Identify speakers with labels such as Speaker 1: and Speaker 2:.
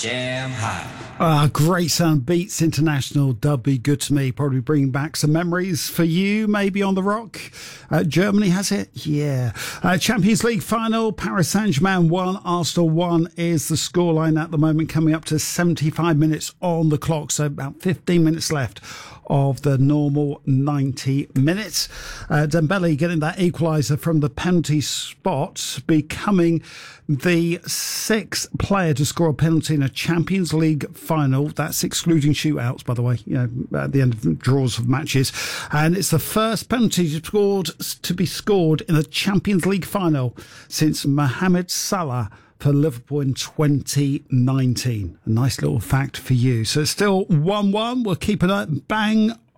Speaker 1: Jam hot.
Speaker 2: Great sound. Beats International. Dub Be Good to Me. Probably bringing back some memories for you, maybe on the rock. Germany has it? Yeah. Champions League final. Paris Saint-Germain 1, Arsenal 1 is the scoreline at the moment, coming up to 75 minutes on the clock. So about 15 minutes left of the normal 90 minutes. Dembele getting that equaliser from the penalty spot, becoming the sixth player to score a penalty in a Champions League final. That's excluding shootouts, by the way, at the end of draws of matches. And it's the first penalty to be scored in a Champions League final since Mohamed Salah for Liverpool in 2019. A nice little fact for you. So it's still 1-1. We'll keep it bang